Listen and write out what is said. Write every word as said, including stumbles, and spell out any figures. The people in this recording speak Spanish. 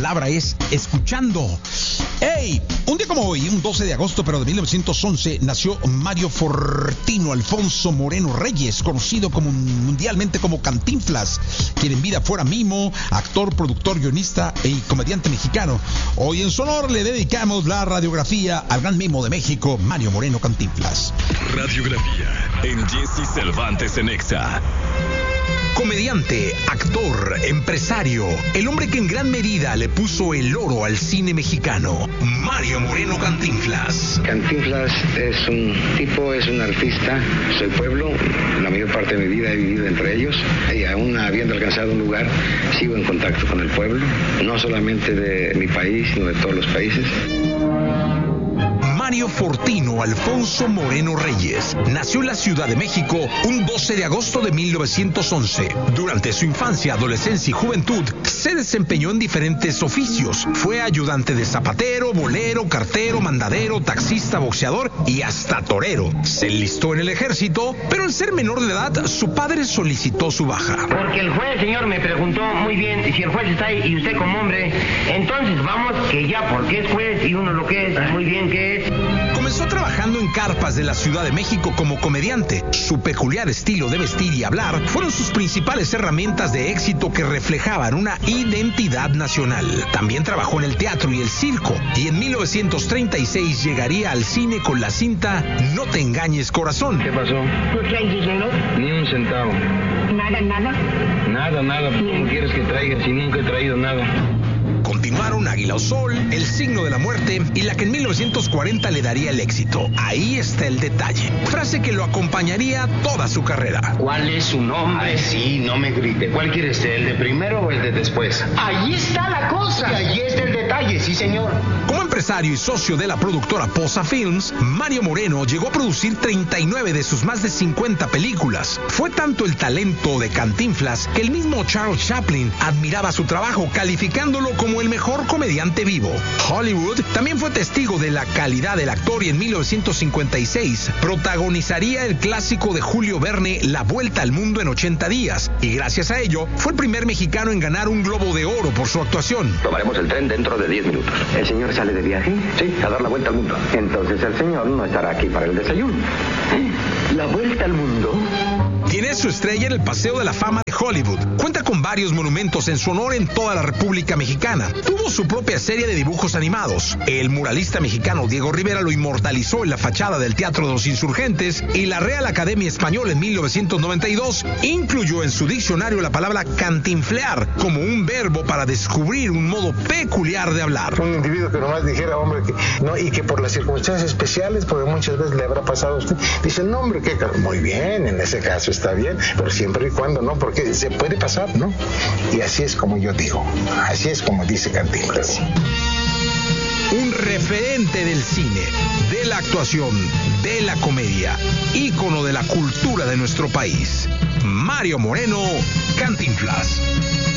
palabra es escuchando. ¡Hey! Un día como hoy, un doce de agosto, pero de mil novecientos once, nació Mario Fortino Alfonso Moreno Reyes, conocido como mundialmente como Cantinflas, quien en vida fuera mimo, actor, productor, guionista y comediante mexicano. Hoy en su honor le dedicamos la radiografía al gran mimo de México, Mario Moreno Cantinflas. Radiografía en Jesse Cervantes en Exa. Comediante, actor, empresario, el hombre que en gran medida le puso el oro al cine mexicano, Mario Moreno Cantinflas. Cantinflas es un tipo, es un artista, soy pueblo, la mayor parte de mi vida he vivido entre ellos y aún habiendo alcanzado un lugar, sigo en contacto con el pueblo, no solamente de mi país, sino de todos los países. Mario Fortino Alfonso Moreno Reyes nació en la Ciudad de México un doce de agosto de mil novecientos once. Durante su infancia, adolescencia y juventud se desempeñó en diferentes oficios. Fue ayudante de zapatero, bolero, cartero, mandadero, taxista, boxeador y hasta torero. Se enlistó en el ejército, pero al ser menor de edad, su padre solicitó su baja. Porque el juez, señor, me preguntó muy bien, si el juez está ahí y usted como hombre, entonces vamos, que ya porque es juez y uno lo que es, muy bien que es. Comenzó trabajando en carpas de la Ciudad de México como comediante. Su peculiar estilo de vestir y hablar fueron sus principales herramientas de éxito que reflejaban una identidad nacional. También trabajó en el teatro y el circo, y en mil novecientos treinta y seis llegaría al cine con la cinta No te engañes, corazón. ¿Qué pasó? ¿No traes dinero? Ni un centavo. ¿Nada, nada? Nada, nada. ¿Cómo quieres que traiga si nunca he traído nada? Continuaron Águila o Sol, El signo de la muerte y la que en mil novecientos cuarenta le daría el éxito. Ahí está el detalle. Frase que lo acompañaría toda su carrera. ¿Cuál es su nombre? Ay, sí, no me grite. ¿Cuál quiere usted, el de primero o el de después? Ahí está la cosa. Ahí está el detalle, sí, señor. Como empresario y socio de la productora Posa Films, Mario Moreno llegó a producir treinta y nueve de sus más de cincuenta películas. Fue tanto el talento de Cantinflas que el mismo Charles Chaplin admiraba su trabajo, calificándolo como el mejor comediante vivo. Hollywood también fue testigo de la calidad del actor y en mil novecientos cincuenta y seis protagonizaría el clásico de Julio Verne, La Vuelta al Mundo en ochenta días, y gracias a ello fue el primer mexicano en ganar un Globo de Oro por su actuación. Tomaremos el tren dentro de diez minutos. ¿El señor sale de viaje? Sí, a dar la vuelta al mundo. Entonces el señor no estará aquí para el desayuno. La vuelta al mundo. Tiene su estrella en el Paseo de la Fama de Hollywood. Cuenta con varios monumentos en su honor en toda la República Mexicana. Tuvo su propia serie de dibujos animados. El muralista mexicano Diego Rivera lo inmortalizó en la fachada del Teatro de los Insurgentes, y la Real Academia Española en mil novecientos noventa y dos incluyó en su diccionario la palabra cantinflear como un verbo para descubrir un modo peculiar de hablar. Un individuo que nomás dijera, hombre, que no, y que por las circunstancias especiales, porque muchas veces le habrá pasado a usted, dice, no, hombre, que muy bien, en ese caso está bien, pero siempre y cuando no, porque se puede pasar, ¿no? Y así es como yo digo, así es como dice Cantinflas. Un referente del cine, de la actuación, de la comedia, ícono de la cultura de nuestro país. Mario Moreno Cantinflas.